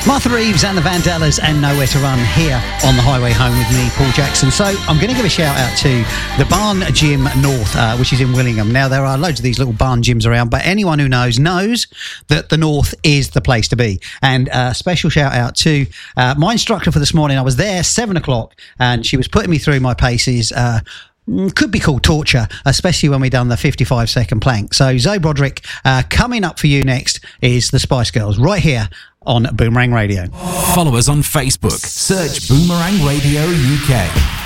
Martha Reeves and the Vandellas and Nowhere to Run here on the highway home with me, Paul Jackson. So I'm going to give a shout out to the Barn Gym North, which is in Willingham. Now, there are loads of these little barn gyms around, but anyone who knows that the North is the place to be. And a special shout out to my instructor for this morning. I was there 7 o'clock and she was putting me through my paces. Could be called torture, especially when we done the 55-second plank. So Zoe Broderick, coming up for you next is the Spice Girls right here on Boomerang Radio. Follow us on Facebook. Search Boomerang Radio UK.